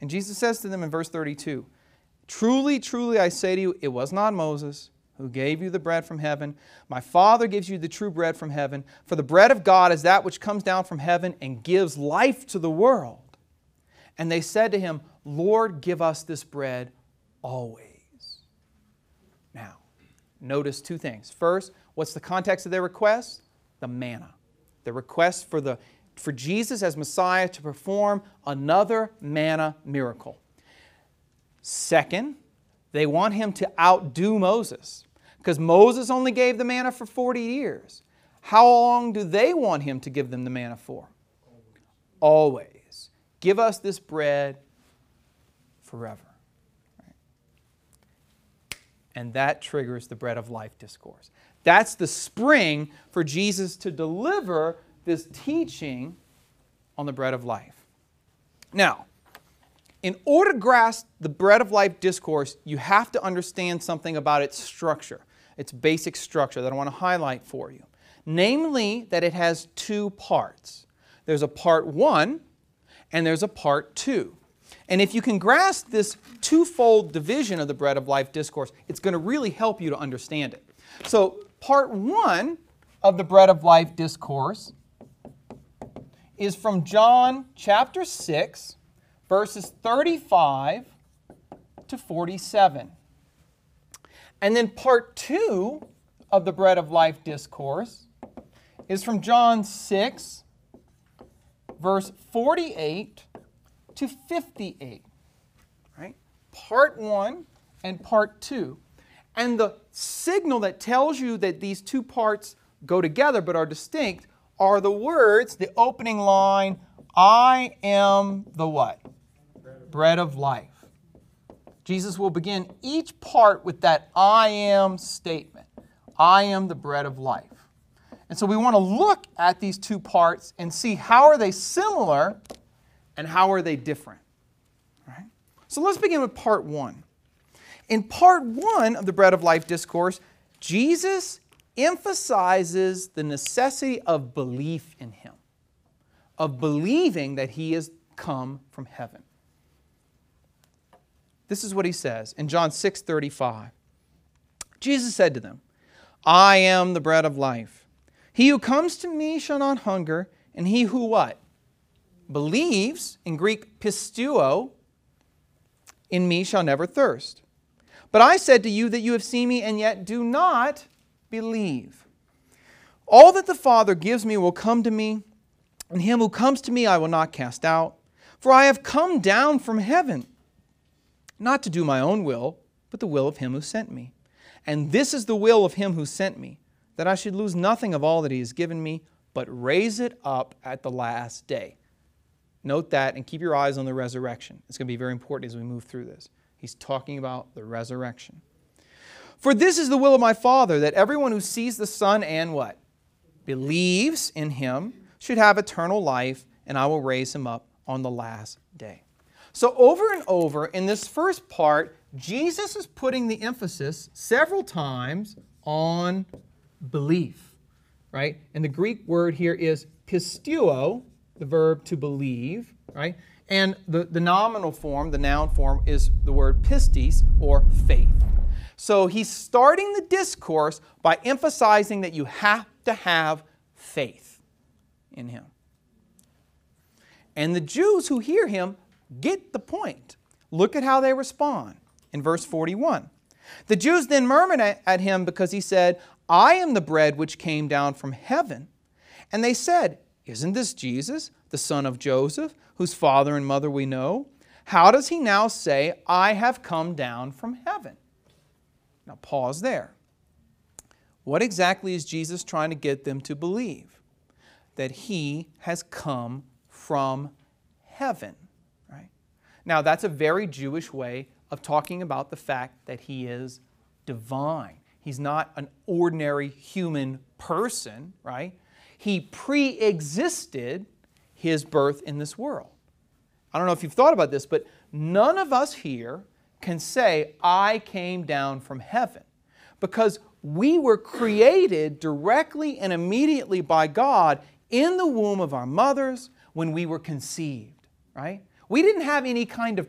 And Jesus says to them in verse 32, "Truly, truly, I say to you, it was not Moses who gave you the bread from heaven. My Father gives you the true bread from heaven. For the bread of God is that which comes down from heaven and gives life to the world." And they said to him, "Lord, give us this bread always." Now, notice two things. First, what's the context of their request? The manna. The request for Jesus as Messiah to perform another manna miracle. Second, they want him to outdo Moses, because Moses only gave the manna for 40 years. How long do they want him to give them the manna for? Always. Give us this bread forever. Right? And that triggers the bread of life discourse. That's the spring for Jesus to deliver this teaching on the bread of life. Now, in order to grasp the bread of life discourse, you have to understand something about its structure, its basic structure that I want to highlight for you. Namely, that it has two parts. There's a part 1 and there's a part 2. And if you can grasp this twofold division of the bread of life discourse, it's going to really help you to understand it. So, part 1 of the bread of life discourse is from John chapter 6, verses 35 to 47. And then part 2 of the bread of life discourse is from John 6, verse 48 to 58. Right? Part 1 and part 2. And the signal that tells you that these two parts go together but are distinct are the words, the opening line, "I am the" what? Bread of life. Jesus will begin each part with that "I am" statement. I am the bread of life. And so we want to look at these two parts and see how are they similar and how are they different. All right? So let's begin with part 1. In part 1 of the bread of life discourse, Jesus emphasizes the necessity of belief in him, of believing that he has come from heaven. This is what he says in John 6:35. Jesus said to them, "I am the bread of life. He who comes to me shall not hunger, and he who" what? Believes, in Greek pisteuo, "in me shall never thirst. But I said to you that you have seen me and yet do not believe. All that the Father gives me will come to me, and him who comes to me I will not cast out. For I have come down from heaven, not to do my own will, but the will of him who sent me. And this is the will of him who sent me, that I should lose nothing of all that he has given me, but raise it up at the last day." Note that and keep your eyes on the resurrection. It's going to be very important as we move through this. He's talking about the resurrection. "For this is the will of my Father, that everyone who sees the Son and" what? Believes in him should have eternal life, and I will raise him up on the last day. So over and over in this first part, Jesus is putting the emphasis several times on belief, right? And the Greek word here is pisteuo, the verb to believe, right? And the nominal form, the noun form, is the word pistis, or faith. So he's starting the discourse by emphasizing that you have to have faith in him. And the Jews who hear him get the point. Look at how they respond in verse 41. "The Jews then murmured at him because he said, 'I am the bread which came down from heaven.' And they said, 'Isn't this Jesus, the son of Joseph, whose father and mother we know? How does he now say, 'I have come down from heaven'?" Now pause there. What exactly is Jesus trying to get them to believe? That he has come from heaven, right? Now that's a very Jewish way of talking about the fact that he is divine. He's not an ordinary human person, right? He pre-existed his birth in this world. I don't know if you've thought about this, but none of us here can say, "I came down from heaven," because we were created directly and immediately by God in the womb of our mothers when we were conceived, right? We didn't have any kind of